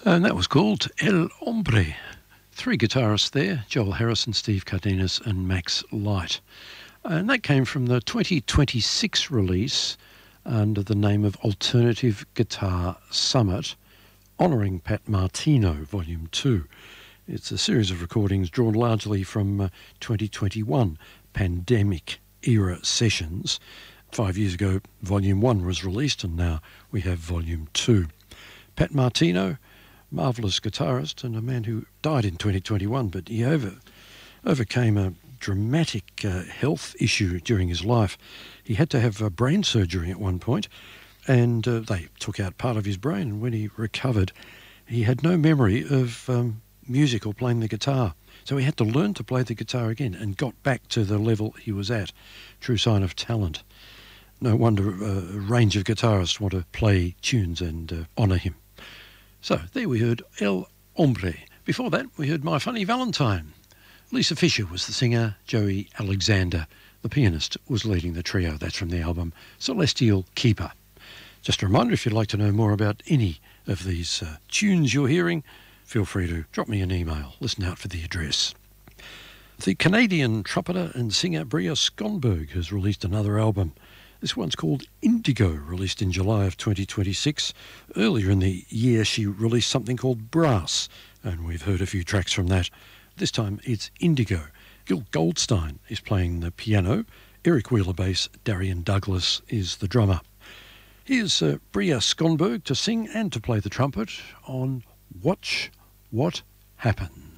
And that was called El Hombre. Three guitarists there, Joel Harrison, Steve Cardenas and Max Light. And that came from the 2026 release under the name of Alternative Guitar Summit, honouring Pat Martino, Volume 2. It's a series of recordings drawn largely from 2021 pandemic-era sessions. 5 years ago, Volume 1 was released, and now we have Volume 2. Pat Martino, marvellous guitarist and a man who died in 2021, but he overcame a dramatic health issue during his life. He had to have brain surgery at one point, and they took out part of his brain, and when he recovered, he had no memory of music or playing the guitar. So he had to learn to play the guitar again and got back to the level he was at. True sign of talent. No wonder a range of guitarists want to play tunes and honour him. So there we heard El Hombre. Before that, we heard My Funny Valentine. Lisa Fisher was the singer, Joey Alexander, the pianist, was leading the trio. That's from the album Celestial Keeper. Just a reminder, if you'd like to know more about any of these tunes you're hearing, feel free to drop me an email. Listen out for the address. The Canadian trumpeter and singer Bria Skonberg has released another album. This one's called Indigo, released in July of 2026. Earlier in the year, she released something called Brass, and we've heard a few tracks from that. This time it's Indigo. Gil Goldstein is playing the piano. Eric Wheeler bass. Darian Douglas is the drummer. Here's Bria Skonberg to sing and to play the trumpet on Watch What Happens.